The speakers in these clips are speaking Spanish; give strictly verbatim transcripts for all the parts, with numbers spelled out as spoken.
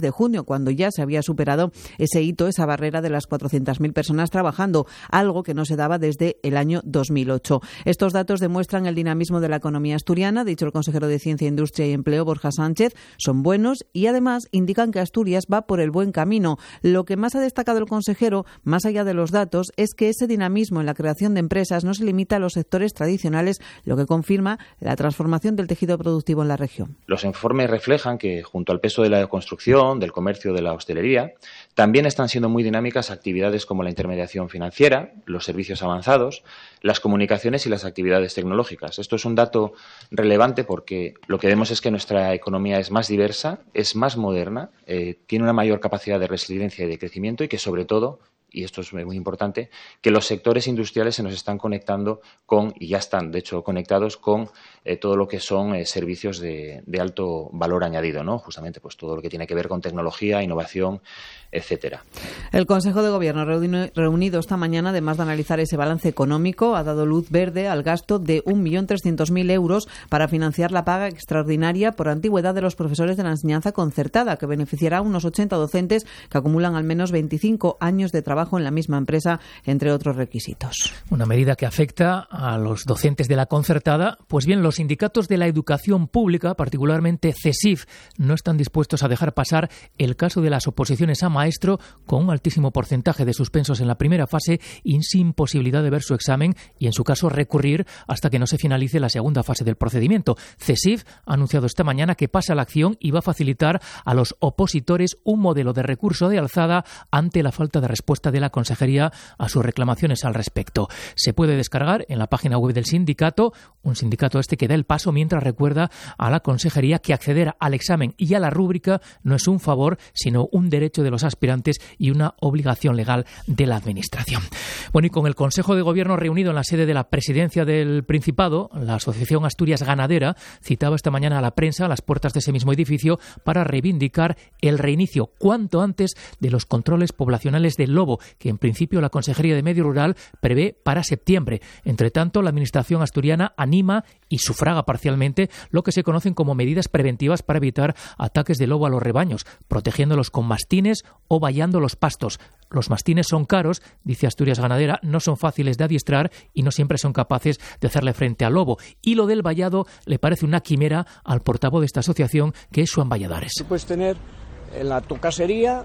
de junio, cuando ya se había superado ese hito, esa barrera de las cuatrocientas mil personas trabajando, algo que no se daba desde el año dos mil ocho. Estos datos demuestran el dinamismo de la economía asturiana, ha dicho el consejero de Ciencia, Industria y Empleo, Borja Sánchez. Son buenos y además indican que Asturias va por el buen camino. Lo que más ha destacado el consejero, más allá de los datos, es que ese dinamismo en la creación de empresas no se limita a los sectores tradicionales, lo que confirma la transformación del tejido productivo en la región. Los informes reflejan que, junto al peso de la construcción, del comercio, de la hostelería, también están siendo muy dinámicas actividades como la intermediación financiera, los servicios avanzados, las comunicaciones y las actividades tecnológicas. Esto es un dato relevante porque lo que vemos es que nuestra economía es más diversa, es más moderna, eh, tiene una mayor capacidad de resiliencia y de crecimiento y que, sobre todo, y esto es muy importante, que los sectores industriales se nos están conectando con, y ya están, de hecho, conectados con eh, todo lo que son eh, servicios de, de alto valor añadido, ¿no? Justamente pues todo lo que tiene que ver con tecnología, innovación, etcétera. El Consejo de Gobierno reunido esta mañana, además de analizar ese balance económico, ha dado luz verde al gasto de un millón trescientos mil euros para financiar la paga extraordinaria por antigüedad de los profesores de la enseñanza concertada, que beneficiará a unos ochenta docentes que acumulan al menos veinticinco años de trabajo en la misma empresa, entre otros requisitos. Una medida que afecta a los docentes de la concertada. Pues bien, los sindicatos de la educación pública, particularmente CESIF, no están dispuestos a dejar pasar el caso de las oposiciones a maestro con un altísimo porcentaje de suspensos en la primera fase y sin posibilidad de ver su examen y, en su caso, recurrir hasta que no se finalice la segunda fase del procedimiento. CESIF ha anunciado esta mañana que pasa a la acción y va a facilitar a los opositores un modelo de recurso de alzada ante la falta de respuesta de la Consejería a sus reclamaciones al respecto. Se puede descargar en la página web del sindicato, un sindicato este que da el paso mientras recuerda a la Consejería que acceder al examen y a la rúbrica no es un favor, sino un derecho de los aspirantes y una obligación legal de la Administración. Bueno, y con el Consejo de Gobierno reunido en la sede de la Presidencia del Principado, la Asociación Asturias Ganadera citaba esta mañana a la prensa a las puertas de ese mismo edificio para reivindicar el reinicio cuanto antes de los controles poblacionales del lobo, que en principio la Consejería de Medio Rural prevé para septiembre. Entre tanto, la Administración asturiana anima y sufraga parcialmente lo que se conocen como medidas preventivas para evitar ataques de lobo a los rebaños, protegiéndolos con mastines o vallando los pastos. Los mastines son caros, dice Asturias Ganadera, no son fáciles de adiestrar y no siempre son capaces de hacerle frente al lobo. Y lo del vallado le parece una quimera al portavoz de esta asociación, que es Joan Valladares. Tú puedes tener en la tu casería,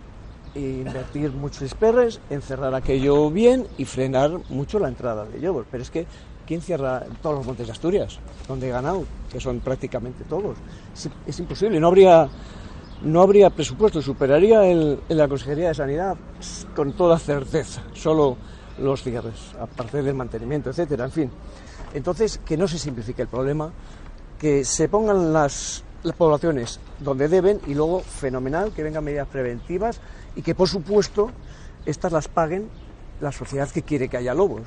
invertir muchos perres, encerrar aquello bien y frenar mucho la entrada de lobos. Pero es que, ¿quién cierra todos los montes de Asturias, donde he ganado? Que son prácticamente todos. Es, es imposible, no habría, no habría presupuesto, superaría el, en la Consejería de Sanidad con toda certeza, solo los cierres, aparte del mantenimiento, etcétera, en fin. Entonces, que no se simplifique el problema, que se pongan las, las poblaciones donde deben y luego, fenomenal, que vengan medidas preventivas y que, por supuesto, estas las paguen la sociedad que quiere que haya lobos.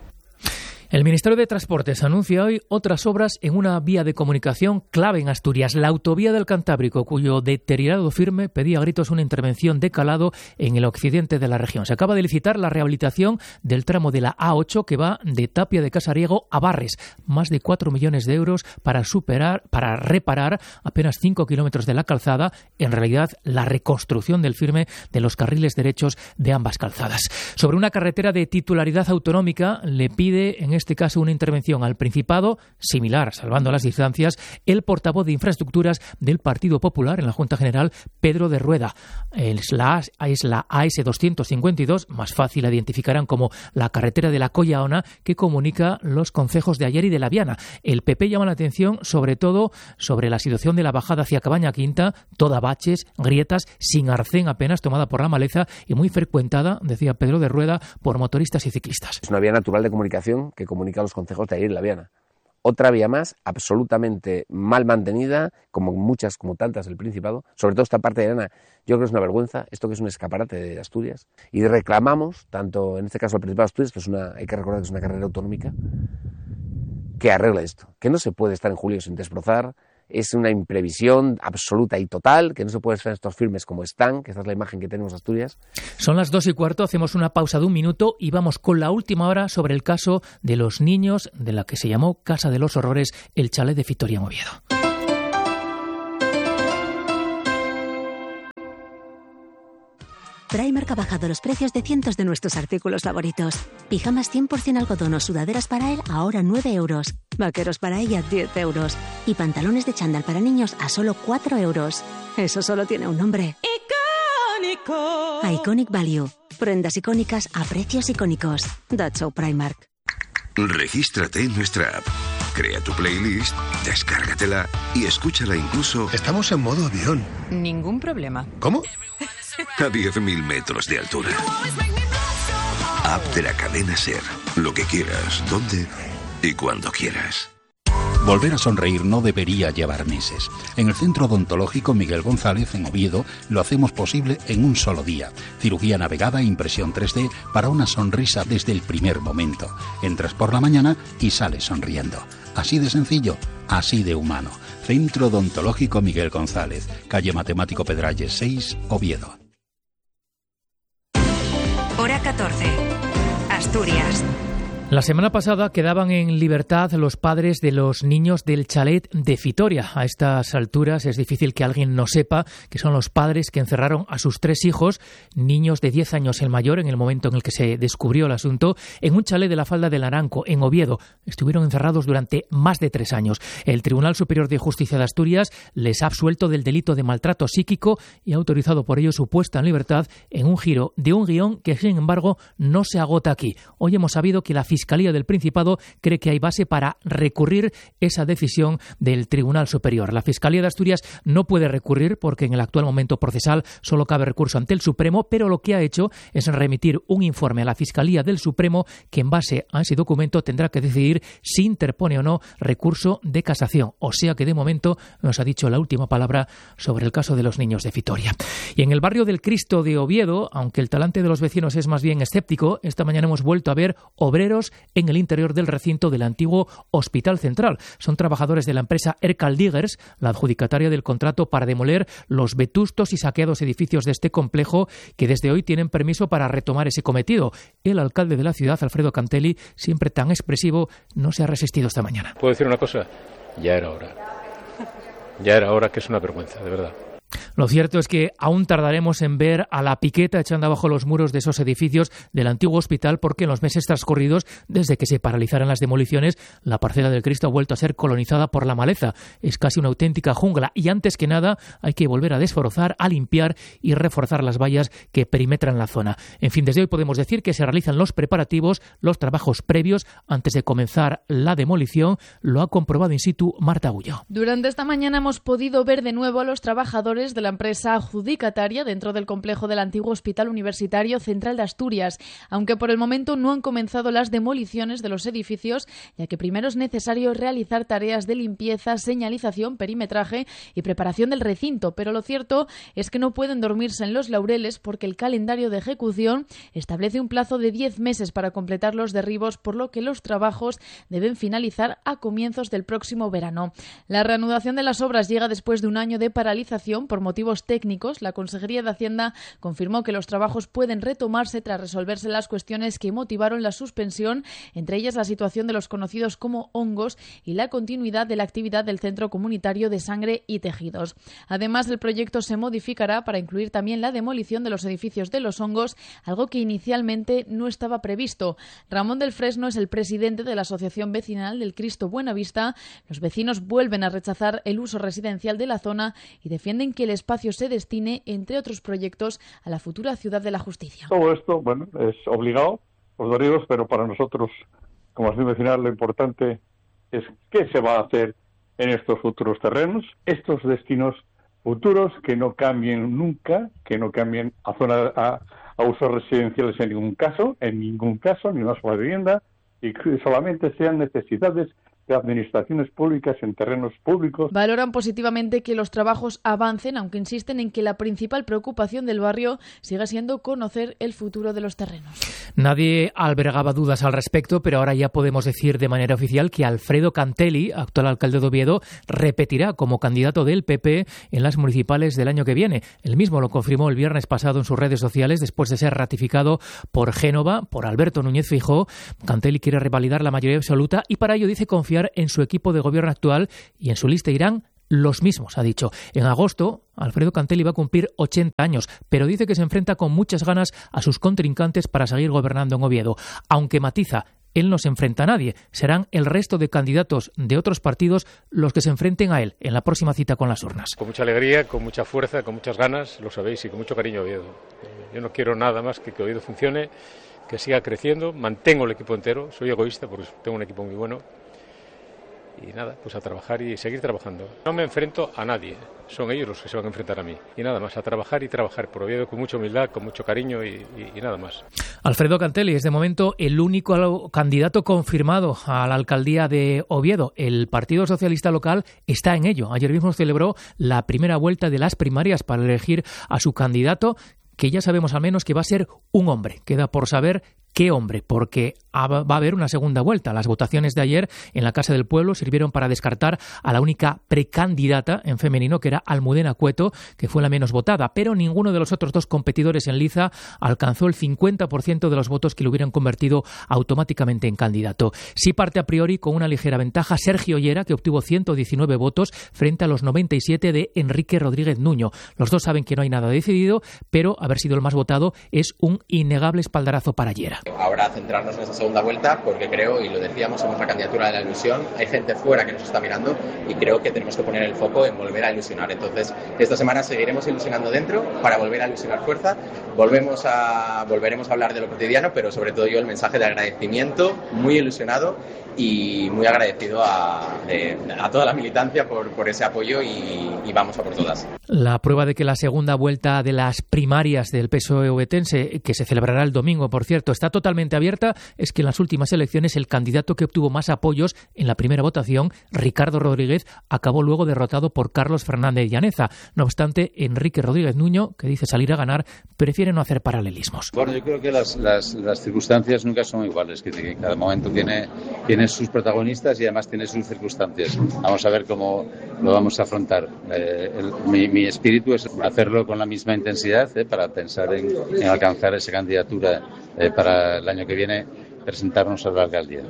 El Ministerio de Transportes anuncia hoy otras obras en una vía de comunicación clave en Asturias, la autovía del Cantábrico, cuyo deteriorado firme pedía a gritos una intervención de calado en el occidente de la región. Se acaba de licitar la rehabilitación del tramo de la A ocho que va de Tapia de Casariego a Barres, más de cuatro millones de euros para superar, para reparar apenas cinco kilómetros de la calzada, en realidad la reconstrucción del firme de los carriles derechos de ambas calzadas. Sobre una carretera de titularidad autonómica le pide en este este caso una intervención al Principado similar, salvando las distancias, el portavoz de Infraestructuras del Partido Popular en la Junta General, Pedro de Rueda. Es la, es la A S doscientos cincuenta y dos, más fácil la identificarán como la carretera de la Collaona, que comunica los concejos de Ayer y de La Viana. El P P llama la atención sobre todo sobre la situación de la bajada hacia Cabaña Quinta, toda baches, grietas, sin arcén apenas, tomada por la maleza y muy frecuentada, decía Pedro de Rueda, por motoristas y ciclistas. Es una vía natural de comunicación que comunica a los concejos de Ayer y La Viana. Otra vía más, absolutamente mal mantenida, como muchas, como tantas del Principado, sobre todo esta parte de Arana. Yo creo que es una vergüenza, esto que es un escaparate de Asturias, y reclamamos, tanto en este caso al Principado de Asturias, que es una, hay que recordar que es una carrera autonómica, que arregle esto, que no se puede estar en julio sin desbrozar. Es una imprevisión absoluta y total, que no se puede estar estos firmes como están, que esta es la imagen que tenemos de Asturias. Son las dos y cuarto, hacemos una pausa de un minuto y vamos con la última hora sobre el caso de los niños de la que se llamó Casa de los Horrores, el chalet de Victoria en Oviedo. Primark ha bajado los precios de cientos de nuestros artículos favoritos. Pijamas cien por ciento algodón o sudaderas para él a ahora nueve euros. Vaqueros para ella diez euros. Y pantalones de chándal para niños a solo cuatro euros. Eso solo tiene un nombre. ¡Icónico! Iconic Value. Prendas icónicas a precios icónicos. That's so Primark. Regístrate en nuestra app. Crea tu playlist, descárgatela y escúchala incluso... Estamos en modo avión. Ningún problema. ¿Cómo? A diez mil metros de altura. App de la cadena SER. Lo que quieras, dónde y cuando quieras. Volver a sonreír no debería llevar meses. En el Centro Odontológico Miguel González, en Oviedo, lo hacemos posible en un solo día. Cirugía navegada e impresión tres D para una sonrisa desde el primer momento. Entras por la mañana y sales sonriendo. Así de sencillo, así de humano. Centro Odontológico Miguel González, calle Matemático Pedralles seis, Oviedo. Hora catorce. Asturias. La semana pasada quedaban en libertad los padres de los niños del chalet de Fitoria. A estas alturas es difícil que alguien no sepa que son los padres que encerraron a sus tres hijos, niños de diez años el mayor, en el momento en el que se descubrió el asunto, en un chalet de la Falda del Aranco, en Oviedo. Estuvieron encerrados durante más de tres años. El Tribunal Superior de Justicia de Asturias les ha absuelto del delito de maltrato psíquico y ha autorizado por ello su puesta en libertad en un giro de un guión que, sin embargo, no se agota aquí. Hoy hemos sabido que la Fiscalía del Principado cree que hay base para recurrir esa decisión del Tribunal Superior. La Fiscalía de Asturias no puede recurrir porque en el actual momento procesal solo cabe recurso ante el Supremo, pero lo que ha hecho es remitir un informe a la Fiscalía del Supremo que en base a ese documento tendrá que decidir si interpone o no recurso de casación. O sea que de momento nos ha dicho la última palabra sobre el caso de los niños de Fitoria. Y en el barrio del Cristo de Oviedo, aunque el talante de los vecinos es más bien escéptico, esta mañana hemos vuelto a ver obreros en el interior del recinto del antiguo Hospital Central. Son trabajadores de la empresa Ercal Diggers, la adjudicataria del contrato para demoler los vetustos y saqueados edificios de este complejo, que desde hoy tienen permiso para retomar ese cometido. El alcalde de la ciudad, Alfredo Cantelli, siempre tan expresivo, no se ha resistido esta mañana. ¿Puedo decir una cosa? Ya era hora. Ya era hora, que es una vergüenza, de verdad. Lo cierto es que aún tardaremos en ver a la piqueta echando abajo los muros de esos edificios del antiguo hospital, porque en los meses transcurridos, desde que se paralizaran las demoliciones, la parcela del Cristo ha vuelto a ser colonizada por la maleza. Es casi una auténtica jungla y antes que nada hay que volver a desbrozar, a limpiar y reforzar las vallas que perimetran la zona. En fin, desde hoy podemos decir que se realizan los preparativos, los trabajos previos antes de comenzar la demolición. Lo ha comprobado in situ Marta Ullo. Durante esta mañana hemos podido ver de nuevo a los trabajadores de la empresa adjudicataria dentro del complejo del antiguo Hospital Universitario Central de Asturias, aunque por el momento no han comenzado las demoliciones de los edificios, ya que primero es necesario realizar tareas de limpieza, señalización, perimetraje y preparación del recinto, pero lo cierto es que no pueden dormirse en los laureles porque el calendario de ejecución establece un plazo de diez meses para completar los derribos, por lo que los trabajos deben finalizar a comienzos del próximo verano. La reanudación de las obras llega después de un año de paralización por motivos técnicos. La Consejería de Hacienda confirmó que los trabajos pueden retomarse tras resolverse las cuestiones que motivaron la suspensión, entre ellas la situación de los conocidos como hongos y la continuidad de la actividad del Centro Comunitario de Sangre y Tejidos. Además, el proyecto se modificará para incluir también la demolición de los edificios de los hongos, algo que inicialmente no estaba previsto. Ramón del Fresno es el presidente de la Asociación Vecinal del Cristo Buenavista. Los vecinos vuelven a rechazar el uso residencial de la zona y defienden que el espacio se destine, entre otros proyectos, a la futura Ciudad de la Justicia. Todo esto, bueno, es obligado, los derribos, pero para nosotros, como asociación vecinal, lo importante es qué se va a hacer en estos futuros terrenos, estos destinos futuros que no cambien nunca, que no cambien a zona a, a usos residenciales en ningún caso, en ningún caso, ni una sola vivienda, y que solamente sean necesidades de administraciones públicas en terrenos públicos. Valoran positivamente que los trabajos avancen, aunque insisten en que la principal preocupación del barrio siga siendo conocer el futuro de los terrenos. Nadie albergaba dudas al respecto, pero ahora ya podemos decir de manera oficial que Alfredo Cantelli, actual alcalde de Oviedo, repetirá como candidato del P P en las municipales del año que viene. Él mismo lo confirmó el viernes pasado en sus redes sociales después de ser ratificado por Génova, por Alberto Núñez Feijóo. Cantelli quiere revalidar la mayoría absoluta y para ello dice confiar en su equipo de gobierno actual y en su lista irán los mismos, ha dicho. En agosto, Alfredo Cantelli va a cumplir ochenta años, pero dice que se enfrenta con muchas ganas a sus contrincantes para seguir gobernando en Oviedo, aunque matiza: él no se enfrenta a nadie, serán el resto de candidatos de otros partidos los que se enfrenten a él en la próxima cita con las urnas. Con mucha alegría, con mucha fuerza, con muchas ganas, lo sabéis, y con mucho cariño a Oviedo. Yo no quiero nada más que que Oviedo funcione, que siga creciendo, mantengo el equipo entero, soy egoísta porque tengo un equipo muy bueno. Y nada, pues a trabajar y seguir trabajando. No me enfrento a nadie, son ellos los que se van a enfrentar a mí. Y nada más, a trabajar y trabajar por Oviedo con mucha humildad, con mucho cariño y, y, y nada más. Alfredo Cantelli es de momento el único candidato confirmado a la alcaldía de Oviedo. El Partido Socialista local está en ello. Ayer mismo celebró la primera vuelta de las primarias para elegir a su candidato, que ya sabemos al menos que va a ser un hombre. Queda por saber qué hombre, porque va a haber una segunda vuelta. Las votaciones de ayer en la Casa del Pueblo sirvieron para descartar a la única precandidata en femenino, que era Almudena Cueto, que fue la menos votada, pero ninguno de los otros dos competidores en liza alcanzó el cincuenta por ciento de los votos que lo hubieran convertido automáticamente en candidato. Sí parte a priori con una ligera ventaja Sergio Ollera, que obtuvo ciento diecinueve votos frente a los noventa y siete de Enrique Rodríguez Nuño. Los dos saben que no hay nada decidido, pero haber sido el más votado es un innegable espaldarazo para Ollera. Ahora centrarnos en esta segunda vuelta, porque creo, y lo decíamos en nuestra candidatura de la ilusión, hay gente fuera que nos está mirando y creo que tenemos que poner el foco en volver a ilusionar. Entonces, esta semana seguiremos ilusionando dentro para volver a ilusionar fuerza. Volvemos a, volveremos a hablar de lo cotidiano, pero sobre todo yo el mensaje de agradecimiento, muy ilusionado y muy agradecido a, de, a toda la militancia por, por ese apoyo y, y vamos a por todas. La prueba de que la segunda vuelta de las primarias del P S O E ovetense, que se celebrará el domingo, por cierto, está totalmente abierta, es que en las últimas elecciones el candidato que obtuvo más apoyos en la primera votación, Ricardo Rodríguez, acabó luego derrotado por Carlos Fernández Llaneza. No obstante, Enrique Rodríguez Nuño, que dice salir a ganar, prefiere no hacer paralelismos. Bueno, yo creo que las, las, las circunstancias nunca son iguales, que cada momento tiene, tiene sus protagonistas y además tiene sus circunstancias. Vamos a ver cómo lo vamos a afrontar. Eh, el, mi, mi espíritu es hacerlo con la misma intensidad eh, para pensar en, en alcanzar esa candidatura eh, para el año que viene, presentarnos a la alcaldía.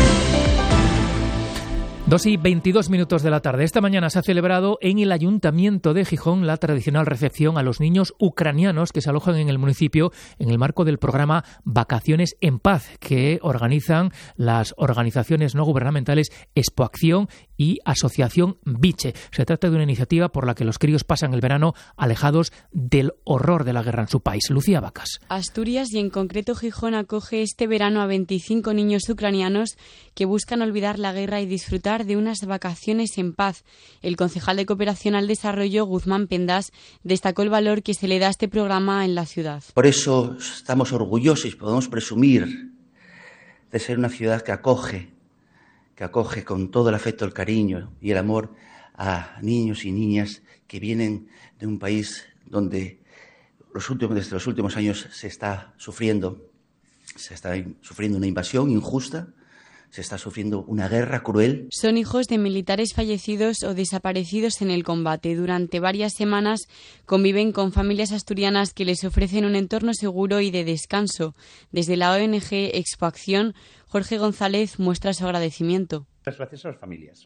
Dos y veintidós minutos de la tarde. Esta mañana se ha celebrado en el Ayuntamiento de Gijón la tradicional recepción a los niños ucranianos que se alojan en el municipio en el marco del programa Vacaciones en Paz, que organizan las organizaciones no gubernamentales Expoacción y Asociación Biche. Se trata de una iniciativa por la que los críos pasan el verano alejados del horror de la guerra en su país. Lucía Vacas. Asturias y en concreto Gijón acoge este verano a veinticinco niños ucranianos que buscan olvidar la guerra y disfrutar de unas vacaciones en paz. El concejal de Cooperación al Desarrollo, Guzmán Pendas, destacó el valor que se le da a este programa en la ciudad. Por eso estamos orgullosos y podemos presumir de ser una ciudad que acoge, que acoge con todo el afecto, el cariño y el amor a niños y niñas que vienen de un país donde los últimos, desde los últimos años se está sufriendo, se está sufriendo una invasión injusta. Se está sufriendo una guerra cruel. Son hijos de militares fallecidos o desaparecidos en el combate. Durante varias semanas conviven con familias asturianas que les ofrecen un entorno seguro y de descanso. Desde la O N G Expoacción, Jorge González muestra su agradecimiento. Muchas gracias a las familias,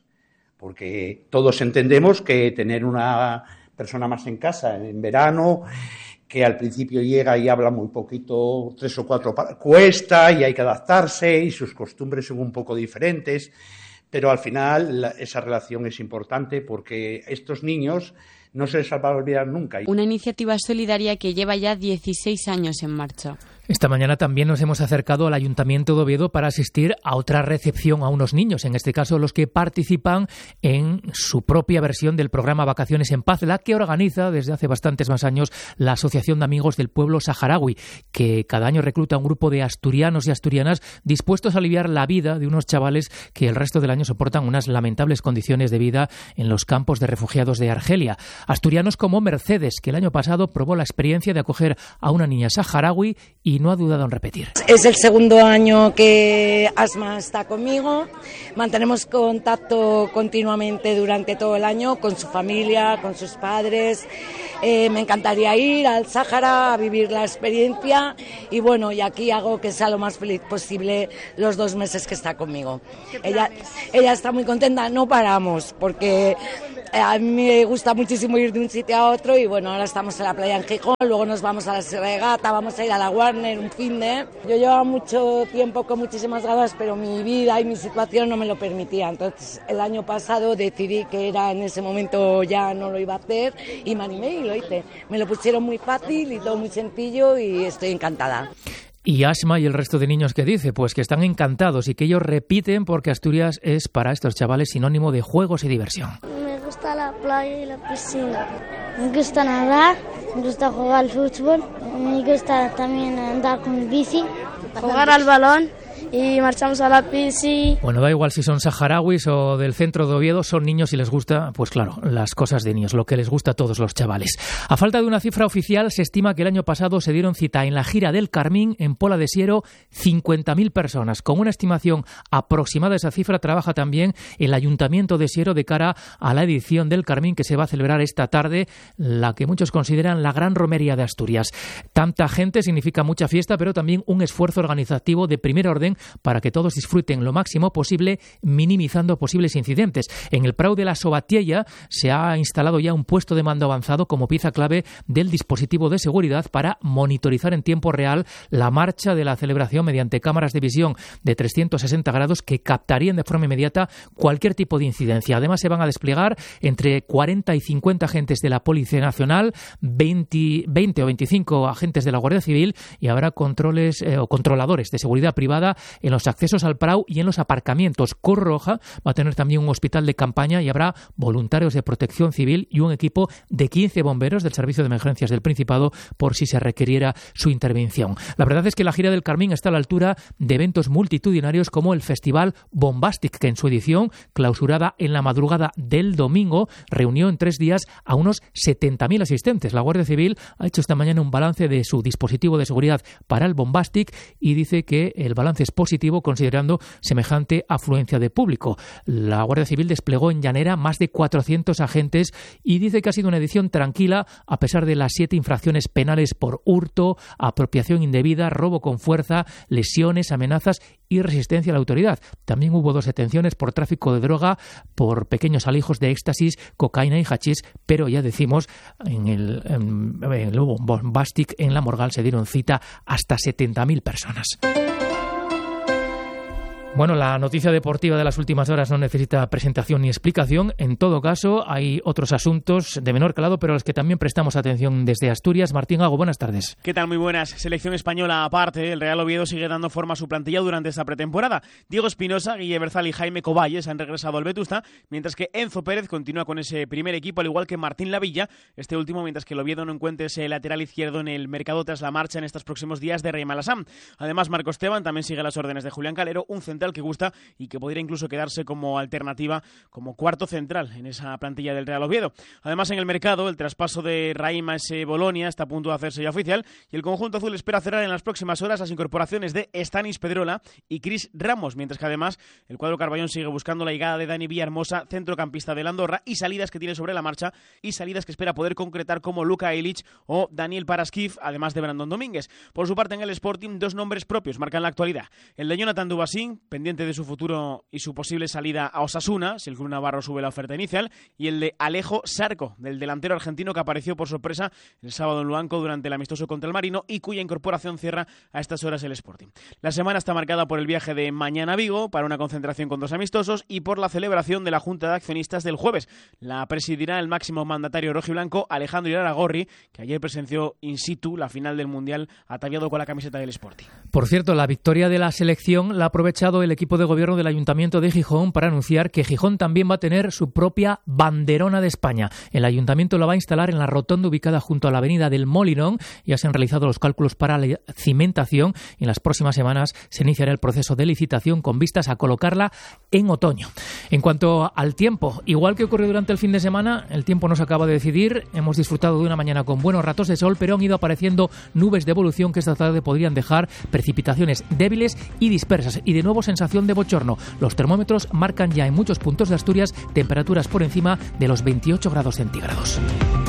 porque todos entendemos que tener una persona más en casa en verano, que al principio llega y habla muy poquito, tres o cuatro, cuesta y hay que adaptarse y sus costumbres son un poco diferentes, pero al final la, esa relación es importante porque estos niños no se les va a olvidar nunca. Una iniciativa solidaria que lleva ya dieciséis años en marcha. Esta mañana también nos hemos acercado al Ayuntamiento de Oviedo para asistir a otra recepción a unos niños, en este caso los que participan en su propia versión del programa Vacaciones en Paz, la que organiza desde hace bastantes más años la Asociación de Amigos del Pueblo Saharaui, que cada año recluta a un grupo de asturianos y asturianas dispuestos a aliviar la vida de unos chavales que el resto del año soportan unas lamentables condiciones de vida en los campos de refugiados de Argelia. Asturianos como Mercedes, que el año pasado probó la experiencia de acoger a una niña saharaui y no ha dudado en repetir. Es el segundo año que Asma está conmigo. Mantenemos contacto continuamente durante todo el año con su familia, con sus padres. Eh, me encantaría ir al Sáhara a vivir la experiencia y bueno, y aquí hago que sea lo más feliz posible los dos meses que está conmigo. Ella, ella está muy contenta, no paramos porque a mí me gusta muchísimo ir de un sitio a otro y bueno, ahora estamos en la playa en Gijón, luego nos vamos a la regata, vamos a ir a la Warner un fin de... Yo llevaba mucho tiempo con muchísimas ganas, pero mi vida y mi situación no me lo permitía. Entonces el año pasado decidí que era en ese momento ya no lo iba a hacer y me animé y lo hice. Me lo pusieron muy fácil y todo muy sencillo y estoy encantada. Y Asma y el resto de niños, ¿qué dice? Pues que están encantados y que ellos repiten porque Asturias es para estos chavales sinónimo de juegos y diversión. Me gusta la playa y la piscina. Me gusta nadar, me gusta jugar al fútbol, me gusta también andar con bici, jugar al balón y marchamos a la piscina. Bueno, da igual si son saharauis o del centro de Oviedo, son niños y les gusta, pues claro, las cosas de niños, lo que les gusta a todos los chavales. A falta de una cifra oficial, se estima que el año pasado se dieron cita en la gira del Carmín, en Pola de Siero, cincuenta mil personas. Con una estimación aproximada de esa cifra, trabaja también el Ayuntamiento de Siero de cara a la edición del Carmín que se va a celebrar esta tarde, la que muchos consideran la gran romería de Asturias. Tanta gente significa mucha fiesta, pero también un esfuerzo organizativo de primer orden para que todos disfruten lo máximo posible, minimizando posibles incidentes. En el Prau de la Sobatiella se ha instalado ya un puesto de mando avanzado como pieza clave del dispositivo de seguridad para monitorizar en tiempo real la marcha de la celebración mediante cámaras de visión de trescientos sesenta grados que captarían de forma inmediata cualquier tipo de incidencia. Además, se van a desplegar entre cuarenta y cincuenta agentes de la Policía Nacional, veinte, veinte o veinticinco agentes de la Guardia Civil y habrá controles eh, o controladores de seguridad privada en los accesos al Prau y en los aparcamientos. Cruz Roja va a tener también un hospital de campaña y habrá voluntarios de protección civil y un equipo de quince bomberos del Servicio de Emergencias del Principado por si se requiriera su intervención. La verdad es que la gira del Carmín está a la altura de eventos multitudinarios como el Festival Bombastic, que en su edición, clausurada en la madrugada del domingo, reunió en tres días a unos setenta mil asistentes. La Guardia Civil ha hecho esta mañana un balance de su dispositivo de seguridad para el Bombastic y dice que el balance es positivo considerando semejante afluencia de público. La Guardia Civil desplegó en Llanera más de cuatrocientos agentes y dice que ha sido una edición tranquila a pesar de las siete infracciones penales por hurto, apropiación indebida, robo con fuerza, lesiones, amenazas y resistencia a la autoridad. También hubo dos detenciones por tráfico de droga, por pequeños alijos de éxtasis, cocaína y hachís, pero ya decimos, en el, en, en el Bombastic en la Morgal se dieron cita hasta setenta mil personas. Bueno, la noticia deportiva de las últimas horas no necesita presentación ni explicación. En todo caso, hay otros asuntos de menor calado, pero a los que también prestamos atención desde Asturias. Martín Gago, buenas tardes. ¿Qué tal? Muy buenas. Selección española aparte, el Real Oviedo sigue dando forma a su plantilla durante esta pretemporada. Diego Espinosa, Guille Berzal y Jaime Coballes han regresado al Vetusta, mientras que Enzo Pérez continúa con ese primer equipo, al igual que Martín Lavilla, este último, mientras que el Oviedo no encuentre ese lateral izquierdo en el mercado tras la marcha en estos próximos días de Raim Alassane. Además, Marco Esteban también sigue las órdenes de Julián Calero, un central que gusta y que podría incluso quedarse como alternativa, como cuarto central en esa plantilla del Real Oviedo. Además, en el mercado, el traspaso de Raim a ese Bolonia está a punto de hacerse ya oficial y el conjunto azul espera cerrar en las próximas horas las incorporaciones de Stanis Pedrola y Cris Ramos, mientras que además el cuadro Carballón sigue buscando la llegada de Dani Villahermosa, centrocampista de la Andorra, y salidas que tiene sobre la marcha y salidas que espera poder concretar como Luka Ilic o Daniel Paraskif, además de Brandon Domínguez. Por su parte, en el Sporting, dos nombres propios marcan la actualidad. El de Jonathan Dubasín, pendiente de su futuro y su posible salida a Osasuna, si el club navarro sube la oferta inicial, y el de Alejo Sarco, del delantero argentino que apareció por sorpresa el sábado en Luanco durante el amistoso contra el Marino y cuya incorporación cierra a estas horas el Sporting. La semana está marcada por el viaje de mañana a Vigo para una concentración con dos amistosos y por la celebración de la Junta de Accionistas del jueves. La presidirá el máximo mandatario rojiblanco, Alejandro Iraragorri, que ayer presenció in situ la final del Mundial ataviado con la camiseta del Sporting. Por cierto, la victoria de la selección la ha aprovechado el equipo de gobierno del Ayuntamiento de Gijón para anunciar que Gijón también va a tener su propia banderona de España. El Ayuntamiento la va a instalar en la rotonda ubicada junto a la avenida del Molinón. Ya se han realizado los cálculos para la cimentación y en las próximas semanas se iniciará el proceso de licitación con vistas a colocarla en otoño. En cuanto al tiempo, igual que ocurrió durante el fin de semana, el tiempo no se acaba de decidir. Hemos disfrutado de una mañana con buenos ratos de sol, pero han ido apareciendo nubes de evolución que esta tarde podrían dejar precipitaciones débiles y dispersas y de nuevo sensación de bochorno. Los termómetros marcan ya en muchos puntos de Asturias temperaturas por encima de los veintiocho grados centígrados.